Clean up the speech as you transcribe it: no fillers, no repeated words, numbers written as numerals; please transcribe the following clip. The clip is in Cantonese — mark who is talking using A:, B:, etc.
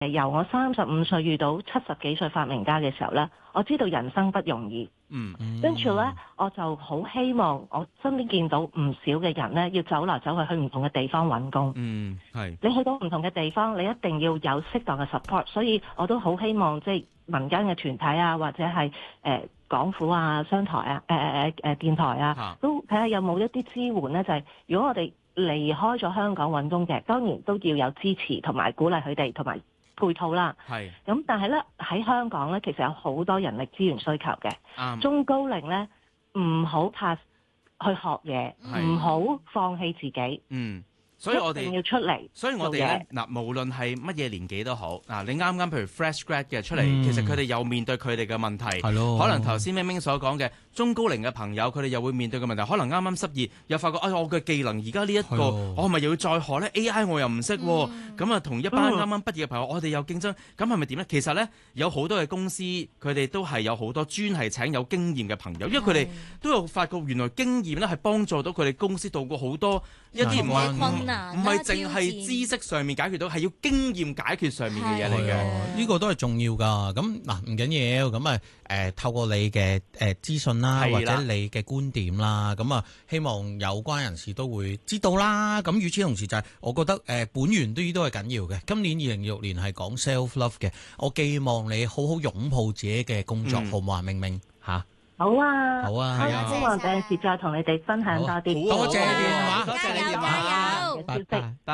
A: 由我35歲遇到70幾歲發明家嘅時候呢，我知道人生不容易。跟住呢，我就好希望我身邊見到唔少嘅人呢，要走來走去唔同嘅地方揾工。
B: 係。
A: 你去到唔同嘅地方，你一定要有適當嘅 support。所以我都好希望即係民間嘅團體啊，或者係港府啊、商台啊、電台啊，都睇下有冇一啲支援呢。就係如果我哋離開咗香港揾工嘅，當然都要有支持同埋鼓勵佢哋同埋配套啦。咁但係咧喺香港咧，其實有好多人力資源需求嘅。中高齡咧唔好怕去學嘢，唔好放棄自己。
B: 所以我哋
A: 一定要出嚟，
B: 所以我哋咧嗱，無論係乜嘢年紀都好嗱，你啱啱譬如 fresh grad 嘅出嚟，其實佢哋又面對佢哋嘅問題，可能頭先明明所講嘅中高齡嘅朋友，佢哋又會面對嘅問題，可能啱啱失業，又發覺我嘅技能而家呢一個，我係咪又要再學咧 AI 我又唔識，咁啊同一班啱啱畢業嘅朋友，我哋有競爭，咁係咪點咧？其實咧有好多嘅公司，佢哋都係有好多專係請有經驗嘅朋友，因為佢哋都有發覺原來經驗咧係幫助到佢哋公司度過好多一啲唔係淨係知識上面解決到，係要經驗解決上面嘅嘢嚟嘅。
C: 呢個都係重要㗎。咁嗱唔緊要，咁透過你嘅資訊啦，或者你嘅觀點啦，咁啊希望有關人士都會知道啦。咁與此同時就係我覺得本源都係緊要嘅。今年2026年係講 self love 嘅，我寄望你好好擁抱自己嘅工作，好唔好啊？明明嚇。
A: 好啊，
C: 好啊，係啊，
A: 希望第時再同你哋分享多啲。
C: 多謝電話，多謝你電話，
A: 拜拜。